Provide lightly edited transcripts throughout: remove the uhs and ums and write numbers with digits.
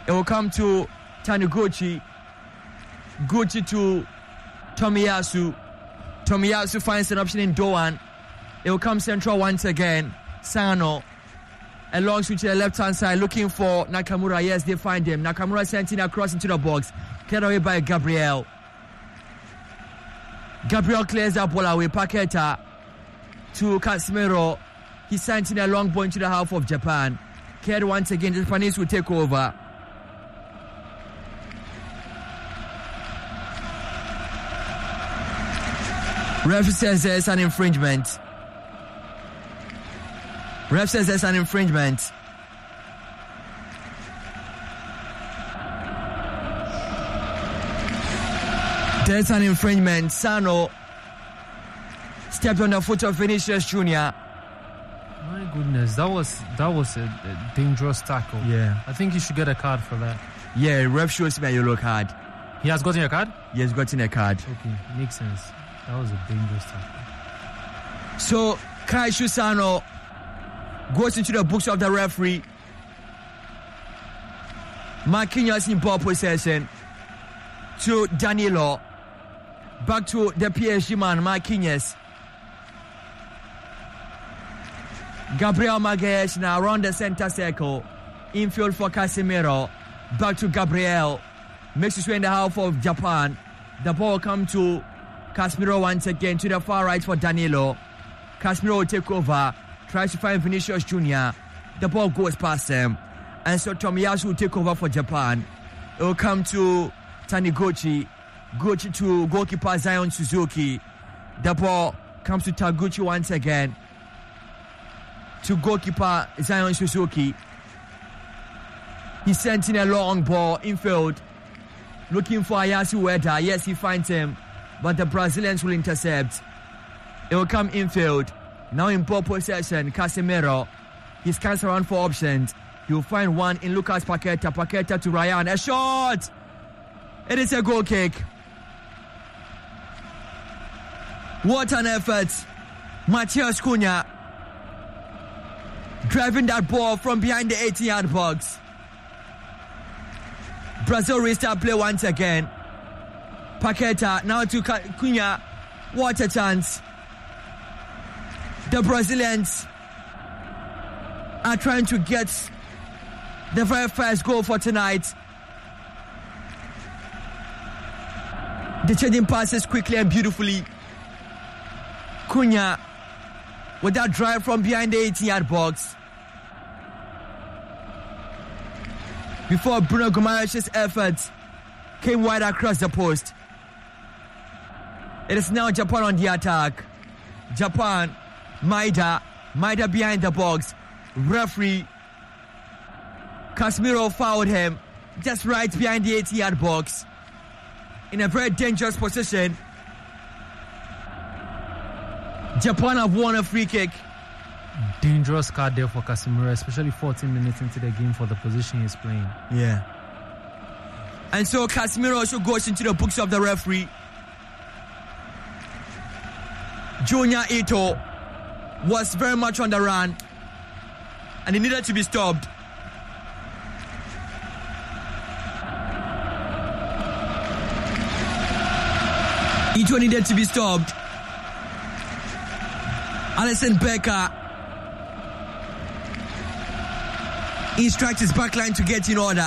It will come to Taniguchi. Gucci to Tomiyasu. Tomiyasu finds an option in Doan. It will come central once again. Sano. A long switch to the left-hand side looking for Nakamura. Yes, they find him. Nakamura sent in across into the box. Cleared away by Gabriel. Gabriel clears that ball away. Paqueta to Casemiro. He sent in a long ball into the half of Japan. Cleared once again. The Japanese will take over. Ref says there's an infringement. Ref says there's an infringement. There's an infringement. Sano stepped on the foot of Vinicius Jr. My goodness, that was a dangerous tackle. Yeah. I think he should get a card for that. Yeah, ref shows me a yellow card. He has gotten a card? He has gotten a card. Okay, makes sense. That was a dangerous tackle. So, Kaishu Sano goes into the books of the referee. Marquinhos in ball possession to Danilo. Back to the PSG man, Marquinhos. Gabriel Magalhães now around the center circle. Infield for Casemiro. Back to Gabriel. Makes his way in the half of Japan. The ball come to Casemiro once again to the far right for Danilo. Casemiro will take over. Tries to find Vinicius Jr. The ball goes past him. And so Tomiyasu will take over for Japan. It will come to Taniguchi. Gucci to goalkeeper Zion Suzuki. The ball comes to Taguchi once again. To goalkeeper Zion Suzuki. He sent in a long ball infield. Looking for Ayasu Ueda. Yes, he finds him. But the Brazilians will intercept. It will come infield. Now in ball possession, Casemiro. He scans around for options. He will find one in Lucas Paqueta. Paqueta to Ryan. A shot! It is a goal kick. What an effort. Matheus Cunha driving that ball from behind the 18-yard box. Brazil restart play once again. Paqueta now to Cunha. What a chance. The Brazilians are trying to get the very first goal for tonight. The changing passes quickly and beautifully. Cunha with that drive from behind the 18-yard box. Before Bruno Guimaraes' effort came wide across the post. It is now Japan on the attack. Japan, Maida behind the box. Referee Casemiro fouled him just right behind the 80-yard box. In a very dangerous position. Japan have won a free kick. Dangerous card there for Casemiro, especially 14 minutes into the game for the position he's playing. Yeah. And so Casemiro also goes into the books of the referee. Junior Ito was very much on the run and he needed to be stopped. Ito needed to be stopped. Alisson Becker instructs his backline to get in order.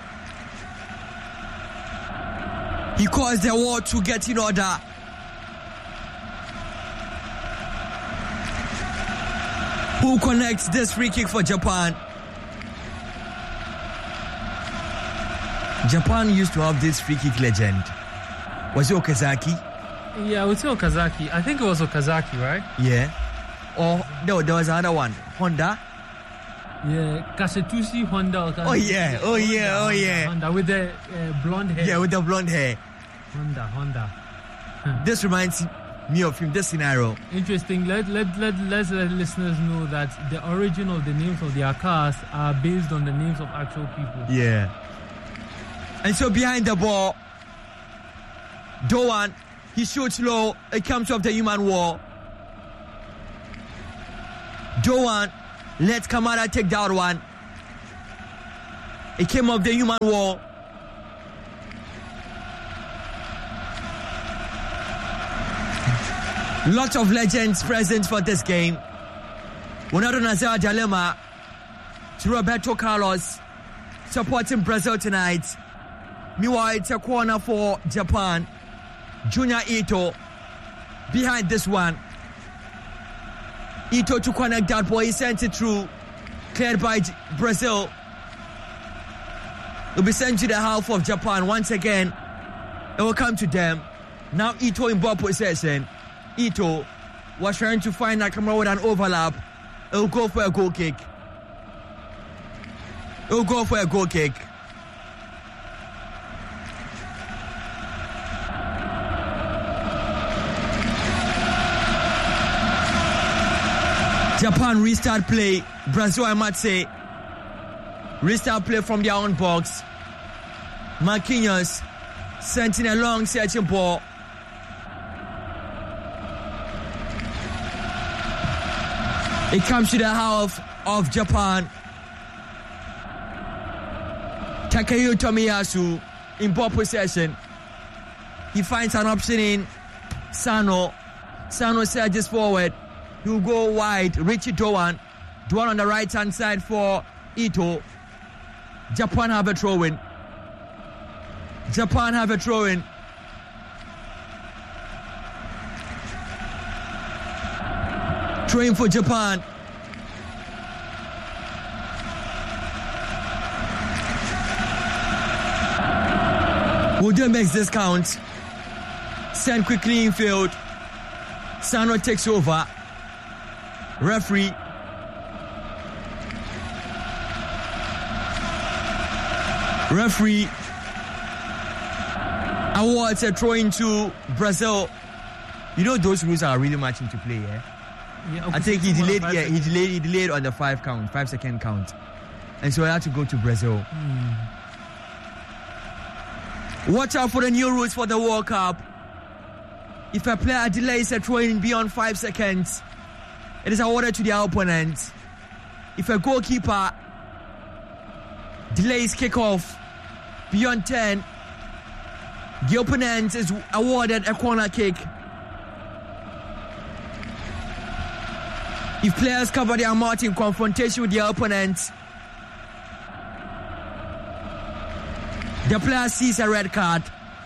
He calls the wall to get in order. Who connects this free kick for Japan? Japan used to have this free kick legend. Was it Okazaki? Yeah, I would say Okazaki. I think it was Okazaki, right? Yeah. Or no, there was another one. Honda. Yeah, Kasetushi Honda. Oh yeah. Honda with the blonde hair. Yeah, with the blonde hair. Honda. This reminds me of him. This scenario. Interesting. Let's let listeners know that the origin of the names of their cars are based on the names of actual people. Yeah. And so behind the ball, Doan, he shoots low. It comes off the human wall. Doan, let Kamara take that one. It came off the human wall. Lots of legends present for this game. Ronaldo Nazário de Lima to Roberto Carlos supporting Brazil tonight. Meanwhile, it's a corner for Japan. Junior Ito behind this one. Ito to connect that ball. He sent it through. Cleared by Brazil. It will be sent to the half of Japan. Once again, it will come to them. Now Ito in ball possession. Ito was trying to find Nakamura with an overlap. It will go for a goal kick. It will go for a goal kick. Japan restart play. Brazil, I might say, restart play from their own box. Marquinhos sent in a long searching ball. It comes to the half of Japan. Takehiro Tomiyasu in ball possession. He finds an option in Sano. Sano surges forward. He will go wide. Richie Doan. Doan on the right hand side for Ito. Japan have a throw in. Japan have a throw in. Throwing for Japan. Woodell makes this count. Send quickly in field. Sano takes over. Referee. Referee awards a throw into Brazil. You know those rules are really much into play, yeah? Yeah, I think he delayed. Yeah, he delayed on the 5-second count, and so he had to go to Brazil. Watch out for the new rules for the World Cup. If a player delays a throw-in beyond 5 seconds, it is awarded to the opponent. If a goalkeeper delays kickoff beyond 10, the opponent is awarded a corner kick. If players cover their mouth in confrontation with their opponent, the player sees a red card.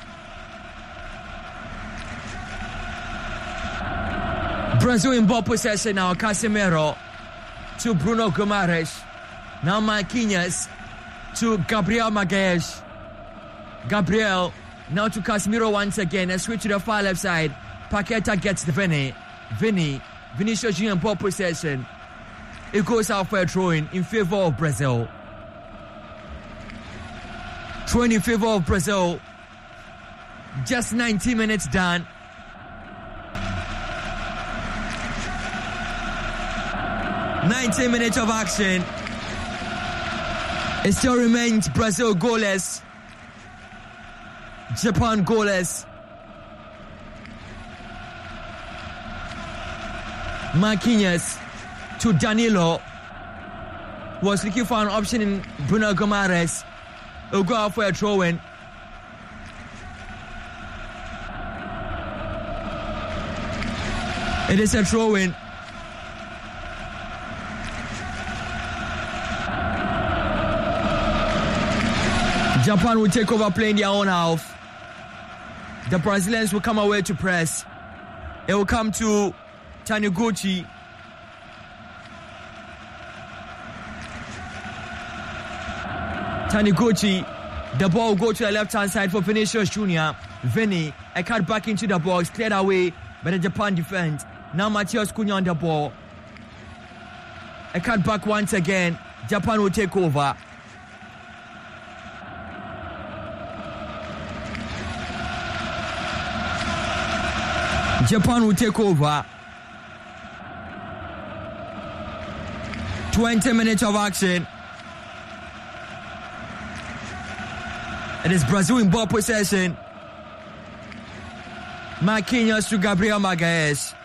Brazil in ball possession now. Casemiro to Bruno Guimaraes. Now Marquinhos to Gabriel Magalhães. Gabriel now to Casemiro once again. A switch to the far left side. Paqueta gets the Vinicius Junior in ball possession. It goes out for a throw-in favor of Brazil. Throw-in in favor of Brazil. Just 90 minutes done. $90 minutes of action. It still remains Brazil goalless. Japan goalless. Marquinhos to Danilo. Was looking for an option in Bruno Guimaraes. He'll go out for a throw-in. It is a throw-in. Japan will take over playing their own half. The Brazilians will come away to press. It will come to Taniguchi. The ball will go to the left-hand side for Vinicius Junior. Vinny, a cut back into the box, cleared away by the Japan defense. Now Matheus Cunha on the ball. A cut back once again. Japan will take over. Japan will take over. 20 minutes of action. It is Brazil in ball possession. Marquinhos to Gabriel Magalhães.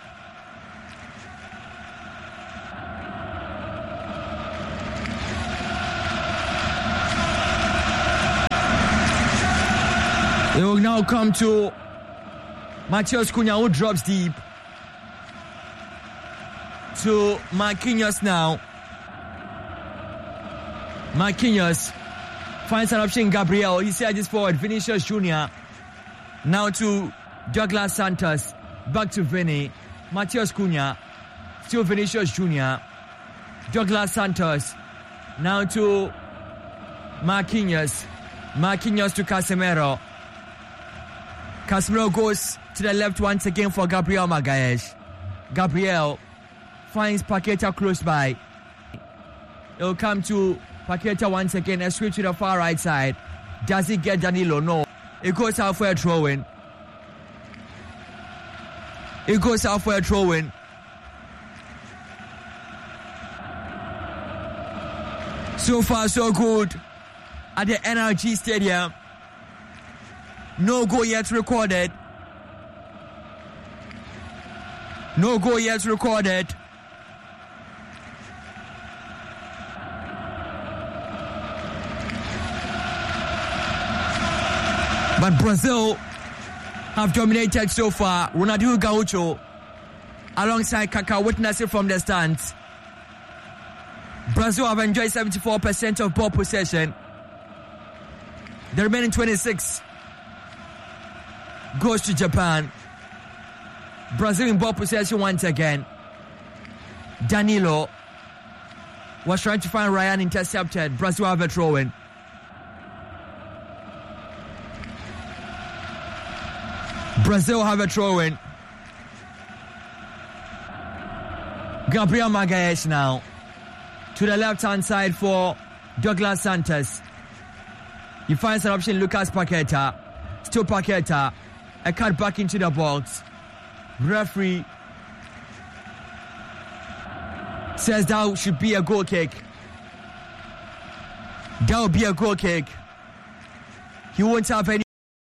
It will now come to Matheus Cunha, who drops deep to Marquinhos now. Marquinhos finds an option, Gabriel. He surges forward. Vinicius Junior now to Douglas Santos. Back to Vinny. Matheus Cunha. Still Vinicius Junior. Douglas Santos. Now to Marquinhos. Marquinhos to Casemiro. Casemiro goes to the left once again for Gabriel Magalhães. Gabriel finds Paqueta close by. It will come to Paqueta once again. A switch to the far right side. Does he get Danilo? No. It goes out for a throw-in. It goes out for a throw-in. So far, so good at the NRG Stadium. No goal yet recorded. No goal yet recorded. But Brazil have dominated so far. Ronaldinho Gaucho alongside Kaká witnessing from the stands. Brazil have enjoyed 74% of ball possession. The remaining 26 goes to Japan. Brazil in ball possession once again. Danilo was trying to find Ryan, intercepted. Brazil have a throw-in. Brazil have a throw-in. Gabriel Magalhães now to the left-hand side for Douglas Santos. He finds an option, Lucas Paqueta. Still Paqueta. A cut back into the box. Referee says that should be a goal kick. That will be a goal kick. He won't have any